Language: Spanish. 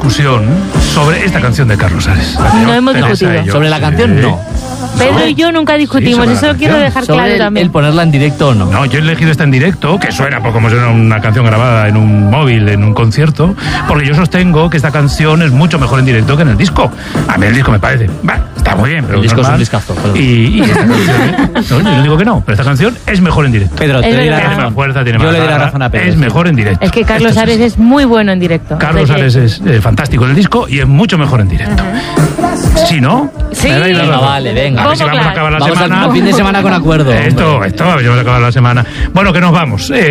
discusión sobre esta canción de Carlos Ares. No hemos discutido. Sobre la canción, no. Pedro y yo nunca discutimos, eso lo quiero dejar claro también. El ponerla en directo o no. No, yo he elegido esta en directo, que suena como si fuera una canción grabada en un móvil, en un concierto, porque yo sostengo que esta canción es mucho mejor en directo que en el disco. A mí el disco me parece, está muy bien, pero el disco normal. es un discazo. Y esta canción, no digo que no, pero esta canción es mejor en directo. Pedro, tiene más fuerza, tiene yo más le doy la garra, razón a Pedro. es mejor en directo. Es que Carlos Ares es muy bueno en directo. Carlos Ares es fantástico en el disco y es mucho mejor en directo. ¿Sí, no? Sí. Venga, vale, venga. A ver si vamos a acabar la semana. Al fin de semana con acuerdo. Esto, a ver si vamos a acabar la semana. Bueno, que nos vamos.